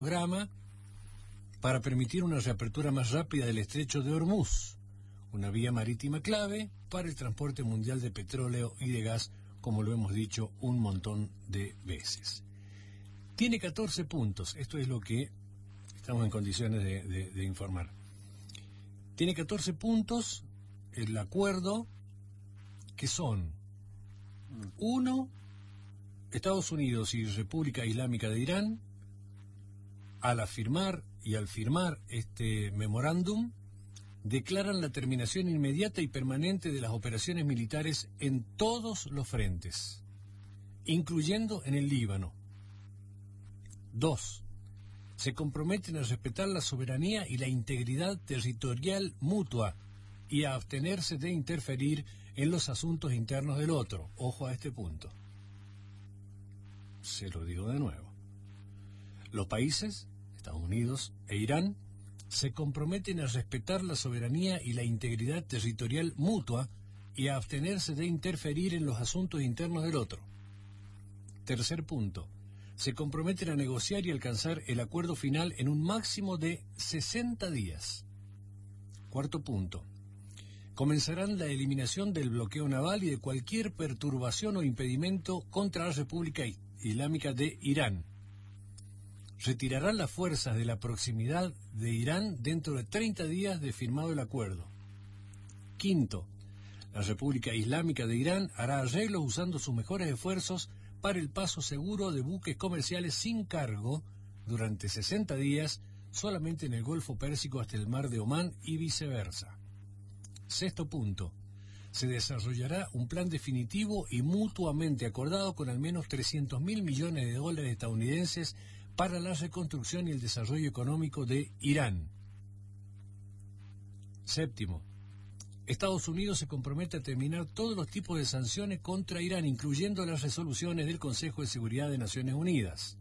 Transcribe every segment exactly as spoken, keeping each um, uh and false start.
programa para permitir una reapertura más rápida del estrecho de Hormuz, una vía marítima clave para el transporte mundial de petróleo y de gas, como lo hemos dicho un montón de veces. Tiene catorce puntos, esto es lo que estamos en condiciones de, de, de informar. Tiene catorce puntos el acuerdo, que son: uno, Estados Unidos y República Islámica de Irán, al afirmar y al firmar este memorándum, declaran la terminación inmediata y permanente de las operaciones militares en todos los frentes, incluyendo en el Líbano. Dos, se comprometen a respetar la soberanía y la integridad territorial mutua y a abstenerse de interferir en los asuntos internos del otro. Ojo a este punto. Se lo digo de nuevo. Los países, Estados Unidos e Irán, se comprometen a respetar la soberanía y la integridad territorial mutua y a abstenerse de interferir en los asuntos internos del otro. Tercer punto. Se comprometen a negociar y alcanzar el acuerdo final en un máximo de sesenta días. Cuarto punto. Comenzarán la eliminación del bloqueo naval y de cualquier perturbación o impedimento contra la República Islámica de Irán. Retirarán las fuerzas de la proximidad de Irán dentro de treinta días de firmado el acuerdo. Quinto. La República Islámica de Irán hará arreglos usando sus mejores esfuerzos para el paso seguro de buques comerciales sin cargo durante sesenta días solamente en el Golfo Pérsico hasta el Mar de Omán y viceversa. Sexto punto. Se desarrollará un plan definitivo y mutuamente acordado con al menos trescientos mil millones de dólares estadounidenses para la reconstrucción y el desarrollo económico de Irán. Séptimo. Estados Unidos se compromete a terminar todos los tipos de sanciones contra Irán, incluyendo las resoluciones del Consejo de Seguridad de Naciones Unidas.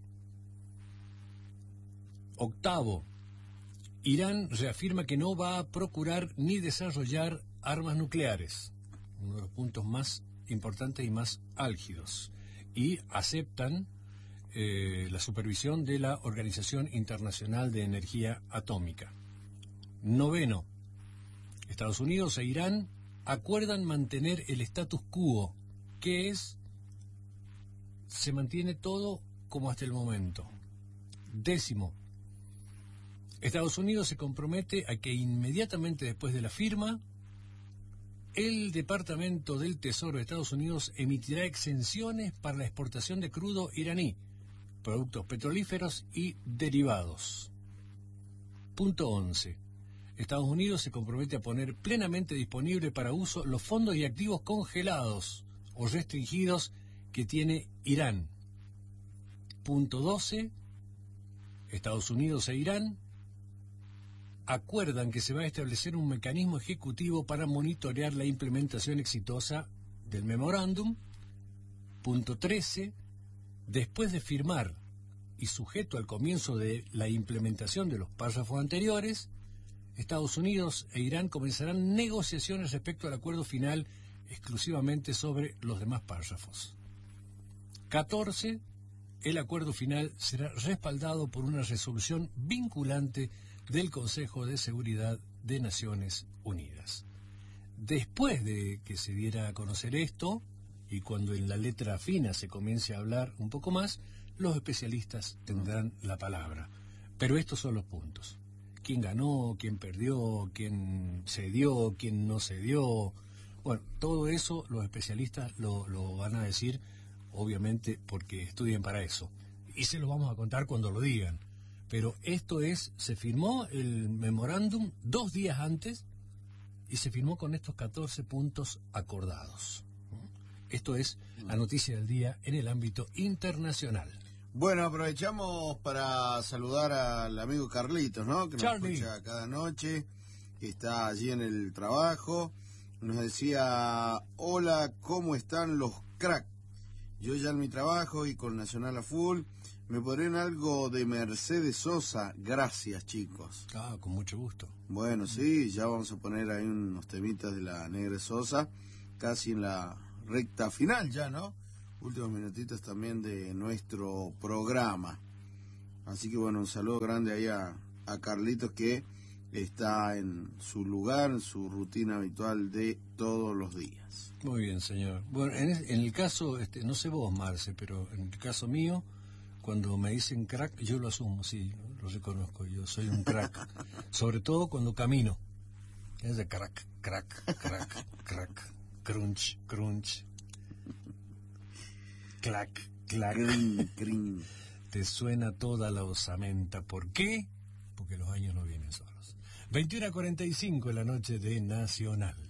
Octavo. Irán reafirma que no va a procurar ni desarrollar armas nucleares, uno de los puntos más importantes y más álgidos, y aceptan eh, la supervisión de la Organización Internacional de Energía Atómica. Noveno. Estados Unidos e Irán acuerdan mantener el status quo, que es, se mantiene todo como hasta el momento. Décimo. Estados Unidos se compromete a que inmediatamente después de la firma, el Departamento del Tesoro de Estados Unidos emitirá exenciones para la exportación de crudo iraní, productos petrolíferos y derivados. Punto once. Estados Unidos se compromete a poner plenamente disponible para uso los fondos y activos congelados o restringidos que tiene Irán. Punto doce. Estados Unidos e Irán acuerdan que se va a establecer un mecanismo ejecutivo para monitorear la implementación exitosa del memorándum. Punto trece. Después de firmar y sujeto al comienzo de la implementación de los párrafos anteriores, Estados Unidos e Irán comenzarán negociaciones respecto al acuerdo final exclusivamente sobre los demás párrafos. catorce. El acuerdo final será respaldado por una resolución vinculante del Consejo de Seguridad de Naciones Unidas. Después de que se diera a conocer esto, y cuando en la letra fina se comience a hablar un poco más, los especialistas tendrán la palabra. Pero estos son los puntos. ¿Quién ganó? ¿Quién perdió? ¿Quién cedió? ¿Quién no cedió? Bueno, todo eso los especialistas lo, lo van a decir, obviamente, porque estudian para eso. Y se lo vamos a contar cuando lo digan. Pero esto es, se firmó el memorándum dos días antes y se firmó con estos catorce puntos acordados. Esto es la noticia del día en el ámbito internacional. Bueno, aprovechamos para saludar al amigo Carlitos, ¿no? Que nos Charlie. escucha cada noche, que está allí en el trabajo. Nos decía, hola, ¿cómo están los crack? Yo ya en mi trabajo y con Nacional a full. ¿Me podrían algo de Mercedes Sosa? Gracias, chicos. Ah, con mucho gusto. Bueno, sí, ya vamos a poner ahí unos temitas de la Negra Sosa, casi en la recta final ya, ¿no? Últimos minutitos también de nuestro programa. Así que bueno, un saludo grande ahí a, a Carlitos, que está en su lugar, en su rutina habitual de todos los días. Muy bien, señor. Bueno, en, es- en el caso, este, no sé vos, Marce, pero en el caso mío, cuando me dicen crack, yo lo asumo, sí, lo reconozco, yo soy un crack. Sobre todo cuando camino. Es de crack, crack, crack, crack, crunch, crunch, clac, clac. Crin, crin. Te suena toda la osamenta. ¿Por qué? Porque los años no vienen solos. veintiuno a cuarenta y cinco en la noche de Nacional.